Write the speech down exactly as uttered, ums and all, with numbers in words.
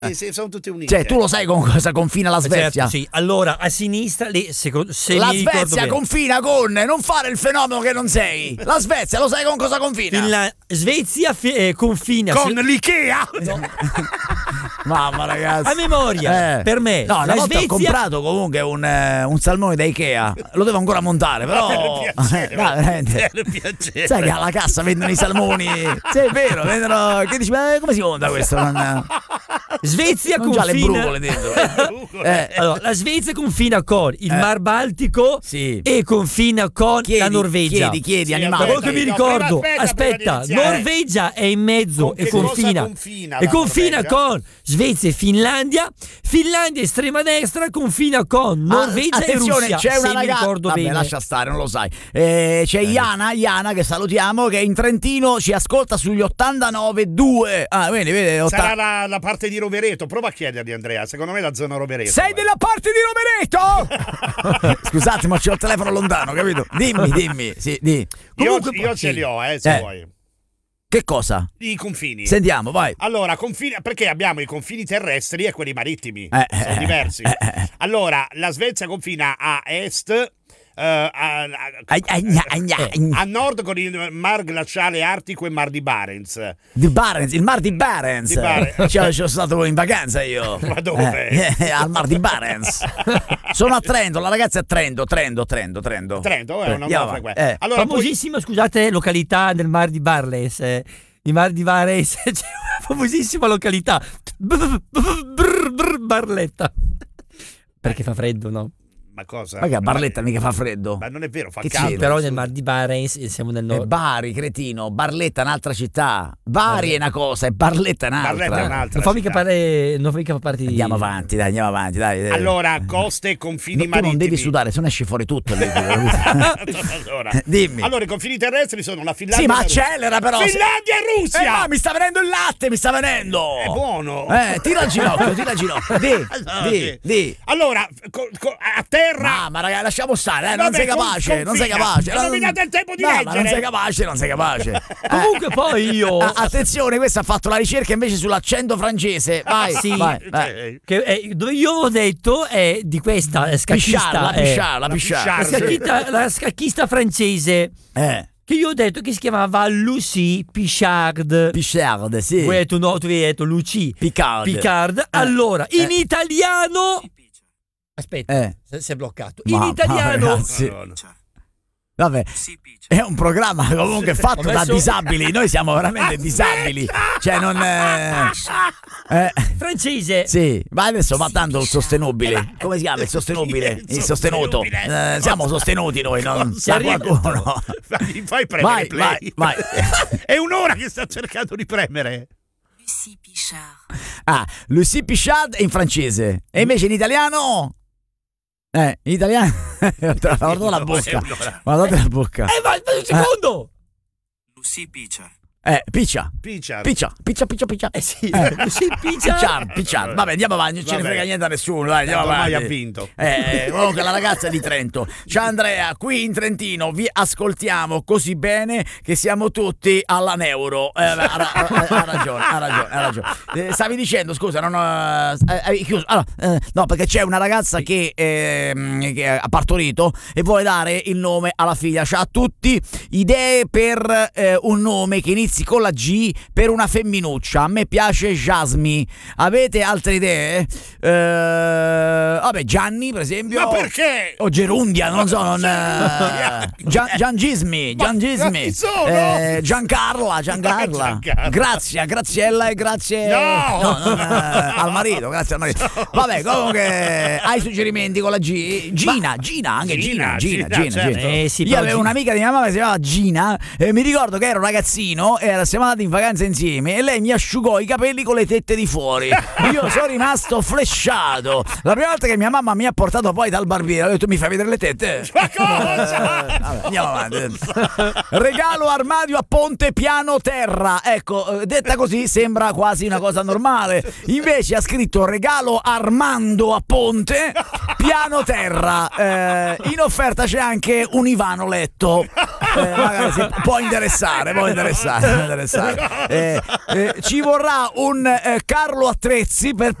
Sì, sì, sono tutte unite. Cioè, tu lo sai con cosa confina la Svezia? Certo, sì. Allora, a sinistra, lì, se, se la mi ricordo Svezia bene. confina con, non fare il fenomeno che non sei. La Svezia, lo sai con cosa confina? Finla- Svezia fi- eh, confina Con su- l'Ikea. No. Mamma ragazzi. A memoria, Eh. per me. No, una la volta Svezia... ho comprato comunque un, eh, un salmone da Ikea. Lo devo ancora montare, però. Per piacere, No, veramente. per piacere. Sai che alla cassa vendono i salmoni? Sì, è vero, vendono. Che dici, ma come si monta questo? Non, Svezia non già le confina brugole dentro. Eh. Eh, Allora, la Svezia confina con il Eh. Mar Baltico Sì. e confina con Chiedi, la Norvegia. Chiedi, chiedi, Sì, Da animale. quello che mi No, ricordo, prima aspetta, prima aspetta, di iniziare. Norvegia è in mezzo Con e che cosa confina, confina e la confina Norvegia? con Svezia e Finlandia. Finlandia estrema destra confina con Norvegia Ah, e attenzione, Russia. c'è se una mi ragazza. ricordo Vabbè, bene. lascia stare, non lo sai. Eh, c'è Iana, Iana che salutiamo, che in Trentino ci ascolta sugli ottantanove due. Ah, vedi, vedi, otta- Sarà la, la parte di Rovereto. Prova a chiedergli, Andrea. Secondo me è la zona Rovereto. Sei guarda. della parte di Rovereto? Scusate, ma c'ho il telefono lontano, capito? Dimmi, dimmi. Sì, di. Io, Comunque, io ce li ho, eh, se Eh. vuoi. Che cosa? I confini. Sentiamo, vai. Allora, confini, perché abbiamo i confini terrestri e quelli marittimi, Eh, sono eh, diversi. eh, eh. Allora, la Svezia confina a est, eh, a, a- Ai, ai, ai, ai, ai. a nord con il mar glaciale artico e mar di Barents. Di Barents, il mar di Barents. Di Barents. Cioè, sono stato in vacanza io. Ma dove? Eh, eh, al mar di Barents. Sono a Trento, la ragazza è a Trento, Trento, Trento, Trento. Trento è una Andiamo buona avanti. frequenza. Eh. Allora, poi, famosissima, scusate, località nel Mar di Barles. eh, Il Mar di Barles c'è una famosissima località. Brr, brr, brr, Barletta. Perché fa freddo, no? ma cosa? Ma che a Barletta mica fa freddo. Ma non è vero, fa Che caldo. c'è? Però nel Mar di Barents siamo nel È nord. Bari, cretino. Barletta è un'altra città. Bari è una cosa, e Barletta è un'altra. Barletta è un'altra. Non fa mica città. parlare, non fa mica parte di... Andiamo avanti, dai, andiamo avanti, dai. Allora, coste e confini No, tu marittimi. non devi sudare, se no esce fuori tutto. lì. allora. Dimmi. allora, i confini terrestri sono la Finlandia Sì, ma e la Russia. accelera però. Finlandia e Eh, Russia! no, mi sta venendo il latte, mi sta venendo. È buono. Eh, tira il ginocchio, tira il ginocchio. Di, Allora, di, sì. di. Allora, co- co- a terra. Ma, ma ragazzi, lasciamo stare, eh, non Vabbè, sei con- capace, non sei confina. capace. Ma non mi date il tempo di no, leggere. ma non sei capace, non sei capace. Eh, Comunque poi io... a- attenzione, questo ha fatto la ricerca invece sull'accento francese. Vai, Sì. vai, vai. Eh, Che è- dove io ho detto è di questa eh, scacchista. Pisciare, la eh, pisciare, la la pisciare. la, pisciare. scacchista, la scacchista francese Eh, che io ho detto che si chiamava Lucie Pichard. Pichard, sì. Voi hai detto no, tu hai detto Lucie Picard. Picard. Allora, in Eh. italiano... Aspetta, Eh. si si è bloccato. Ma- In italiano... ma ragazzi. Madonna. Vabbè, è un programma comunque fatto Ho da messo- disabili. Noi siamo veramente disabili. Cioè, non. Eh, eh, francese. sì, ma adesso va tanto il sostenibile. Come si chiama il sostenibile? Il sostenuto. Eh, siamo sostenuti noi, non sa qualcuno. Fai, fai premere Vai, play. vai, vai. È un'ora che sta cercando di premere. Lucie Pichard. Ah, Lucie Pichard è in francese. E invece in italiano. Eh, in italiano. Guardate la bocca. Guardate la bocca. Eh, vai, vai un secondo! Lucie Pichard. Eh, piccia. Piccia. Piccia, piccia, piccia, piccia. Eh sì, Lucie Pichard. Picciar, picciar. Vabbè, andiamo avanti, non ce ne Vabbè. frega niente a nessuno. Dai, andiamo Ormai avanti. ha vinto. Eh, comunque la ragazza è di Trento. Ciao Andrea, qui in Trentino vi ascoltiamo così bene che siamo tutti alla neuro. Eh, ha, ha- ha- ha ragione, ha ragione, ha ragione. Eh, stavi dicendo, scusa, non ho, eh, hai chiuso. Allora, eh, no, perché c'è una ragazza che, ehm, che ha partorito e vuole dare il nome alla figlia. C'ha tutti idee per eh, un nome che inizi con la G per una femminuccia. A me piace Jasmine. Avete altre idee? Eh, vabbè, Gianni, per esempio. Ma perché? O Gerundia, non so, non. eh, Gian, Gian Gismi, Gian Ma Gismi. chi sono? Eh, Giancarla, Giancarla. Giancarla. Grazie, Graziella e grazie. No! non, eh, al marito, grazie al marito. Vabbè, comunque, hai suggerimenti con la G? Gina, Gina, anche Gina, Gina, Gina, Gina. Gina, Gina. certo. Eh sì, Io però avevo Gina- un'amica di mia mamma che si chiamava Gina e mi ricordo che ero ragazzino e siamo andati in vacanza insieme e lei mi asciugò i capelli con le tette di fuori. Io sono rimasto flesciato. La prima volta che mia mamma mi ha portato poi dal barbiere, ho detto mi fai vedere le tette? Ma cosa? Vabbè, andiamo avanti. Regalo armadio a ponte piano terra. Ecco, eh, detta così sembra quasi una cosa normale. Invece ha scritto regalo Armando a ponte piano terra. Eh, in offerta c'è anche un Ivano letto. Eh, magari si- può interessare, può interessare. interessare. Eh, eh, ci vorrà un eh, Carlo Attrezzi per